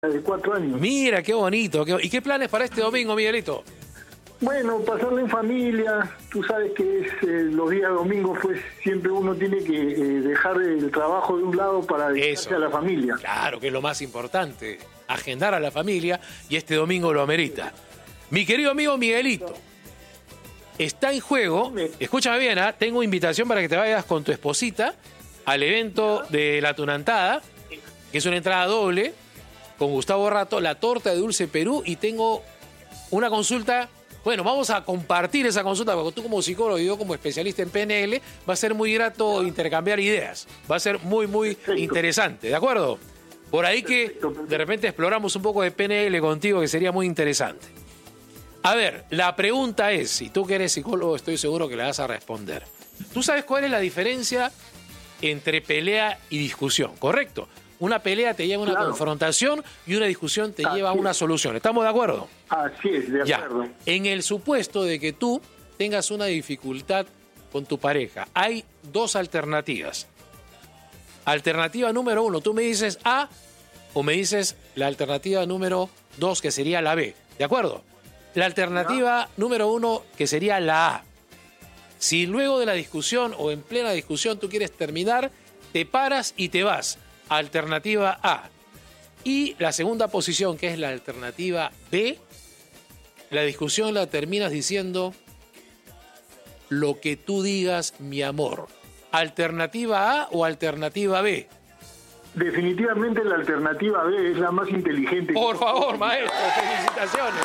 de 4 años. Mira, qué bonito. ¿Y qué planes para este domingo, Miguelito? Bueno, pasarlo en familia. Tú sabes que los días domingos, pues siempre uno tiene que dejar el trabajo de un lado para dedicarse a la familia. Claro, que es lo más importante, agendar a la familia, y este domingo lo amerita. Mi querido amigo Miguelito, está en juego, escúchame bien, tengo invitación para que te vayas con tu esposita al evento de la Tunantada, que es una entrada doble, con Gustavo Rato, la torta de Dulce Perú, y tengo una consulta. Bueno, vamos a compartir esa consulta, porque tú como psicólogo y yo como especialista en PNL, va a ser muy grato intercambiar ideas. Va a ser muy, muy interesante, ¿de acuerdo? Por ahí que de repente exploramos un poco de PNL contigo, que sería muy interesante. A ver, la pregunta es, si tú que eres psicólogo, estoy seguro que la vas a responder. ¿Tú sabes cuál es la diferencia entre pelea y discusión? ¿Correcto? Una pelea te lleva a una confrontación y una discusión te lleva a una solución. ¿Estamos de acuerdo? Así es, de acuerdo. Ya. En el supuesto de que tú tengas una dificultad con tu pareja, hay dos alternativas. Alternativa número 1, tú me dices A o me dices la alternativa número 2, que sería la B. ¿De acuerdo? La alternativa número 1, que sería la A. Si luego de la discusión o en plena discusión tú quieres terminar, te paras y te vas. Alternativa A. Y la segunda posición, que es la alternativa B, la discusión la terminas diciendo lo que tú digas, mi amor. ¿Alternativa A o alternativa B? Definitivamente la alternativa B es la más inteligente. Por favor, maestro, felicitaciones.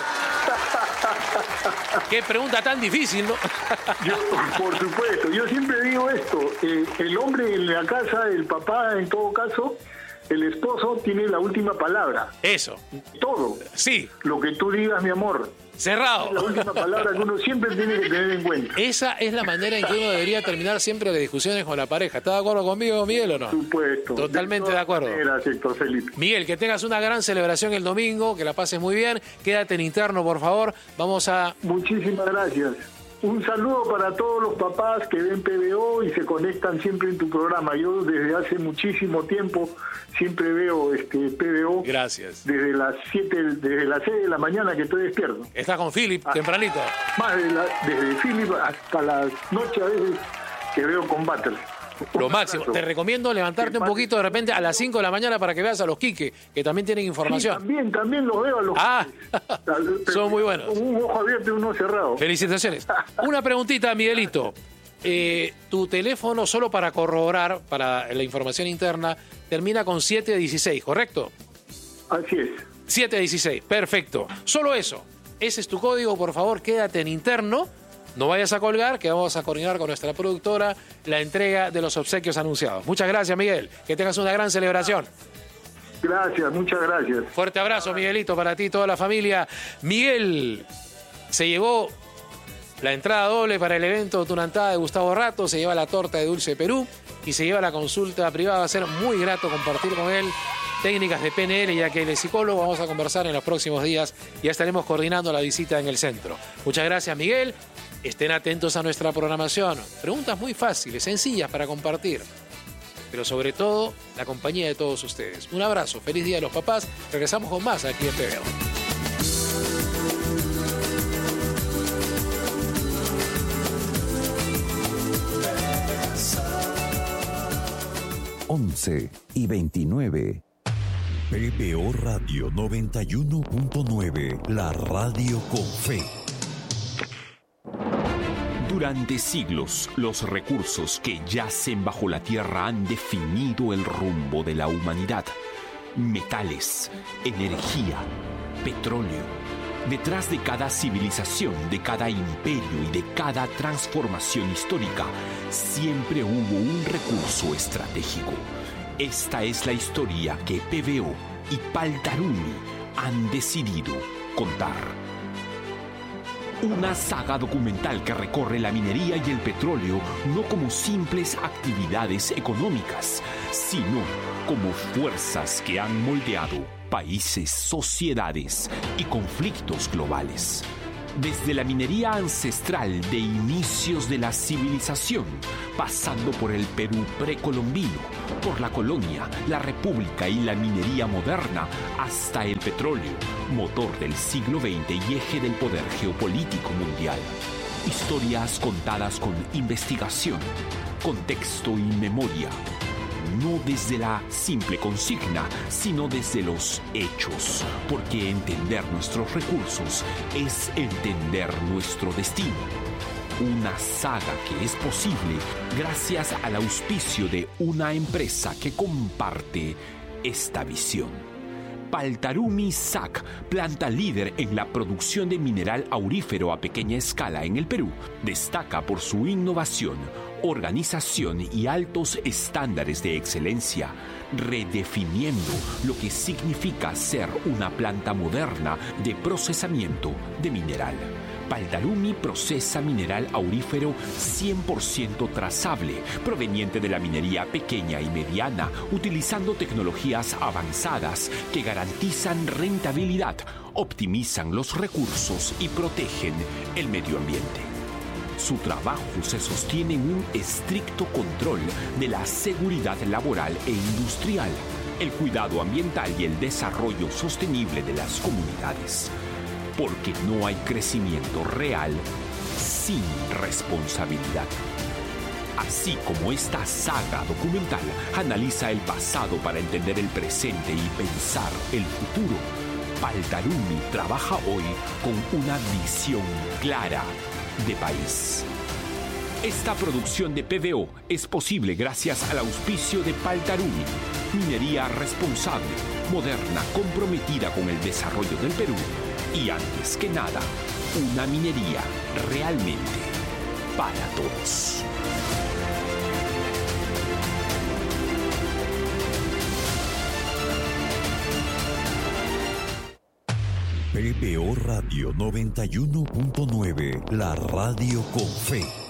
Qué pregunta tan difícil, ¿no? Por supuesto, yo siempre digo esto, el hombre en la casa, el papá en todo caso, el esposo tiene la última palabra. Eso. Todo. Sí. Lo que tú digas, mi amor. Cerrado. Es la última palabra que uno siempre tiene que tener en cuenta. Esa es la manera en que uno debería terminar siempre las discusiones con la pareja. ¿Estás de acuerdo conmigo, Miguel, o no? Por supuesto. Totalmente de acuerdo. Gracias, Felipe. Miguel, que tengas una gran celebración el domingo, que la pases muy bien. Quédate en interno, por favor. Vamos a... Muchísimas gracias. Un saludo para todos los papás que ven PBO y se conectan siempre en tu programa. Yo desde hace muchísimo tiempo siempre veo PBO. Gracias. Desde las 6 de la mañana que estoy despierto. Estás con Philip, tempranito. Más desde Philip hasta la noche a veces que veo combates. Lo máximo. Te recomiendo levantarte un poquito de repente a las 5 de la mañana para que veas a los Quique, que también tienen información. Sí, también los veo a los son muy buenos. Un ojo abierto y uno cerrado. Felicitaciones. Una preguntita, Miguelito. Tu teléfono, solo para corroborar, para la información interna, termina con 716, ¿correcto? Así es. 716, perfecto. Solo eso. Ese es tu código, por favor, quédate en interno. No vayas a colgar, que vamos a coordinar con nuestra productora la entrega de los obsequios anunciados. Muchas gracias, Miguel. Que tengas una gran celebración. Gracias, muchas gracias. Fuerte abrazo, Miguelito, para ti y toda la familia. Miguel se llevó la entrada doble para el evento Tunantada de Gustavo Rato, se lleva la torta de Dulce Perú y se lleva la consulta privada. Va a ser muy grato compartir con él técnicas de PNL, ya que él es psicólogo. Vamos a conversar en los próximos días. Ya estaremos coordinando la visita en el centro. Muchas gracias, Miguel. Estén atentos a nuestra programación. Preguntas muy fáciles, sencillas para compartir. Pero sobre todo, la compañía de todos ustedes. Un abrazo, feliz día a los papás. Regresamos con más aquí en PBO. Once y 29. PBO Radio 91.9, la radio con fe. Durante siglos, los recursos que yacen bajo la tierra han definido el rumbo de la humanidad. Metales, energía, petróleo. Detrás de cada civilización, de cada imperio y de cada transformación histórica, siempre hubo un recurso estratégico. Esta es la historia que PBO y Paltaruni han decidido contar. Una saga documental que recorre la minería y el petróleo no como simples actividades económicas, sino como fuerzas que han moldeado países, sociedades y conflictos globales. Desde la minería ancestral de inicios de la civilización, pasando por el Perú precolombino, por la colonia, la república y la minería moderna, hasta el petróleo, motor del siglo XX y eje del poder geopolítico mundial. Historias contadas con investigación, contexto y memoria. No desde la simple consigna, sino desde los hechos, porque entender nuestros recursos es entender nuestro destino. Una saga que es posible gracias al auspicio de una empresa que comparte esta visión. Paltarumi SAC, planta líder en la producción de mineral aurífero a pequeña escala en el Perú, destaca por su innovación, organización y altos estándares de excelencia, redefiniendo lo que significa ser una planta moderna de procesamiento de mineral. Paltarumi procesa mineral aurífero 100% trazable, proveniente de la minería pequeña y mediana, utilizando tecnologías avanzadas que garantizan rentabilidad, optimizan los recursos y protegen el medio ambiente. Su trabajo se sostiene en un estricto control de la seguridad laboral e industrial, el cuidado ambiental y el desarrollo sostenible de las comunidades. Porque no hay crecimiento real sin responsabilidad. Así como esta saga documental analiza el pasado para entender el presente y pensar el futuro, Paltarumi trabaja hoy con una visión clara de país. Esta producción de PBO es posible gracias al auspicio de Paltarumi, minería responsable, moderna, comprometida con el desarrollo del Perú y, antes que nada, una minería realmente para todos. PBO Radio 91.9, la radio con fe.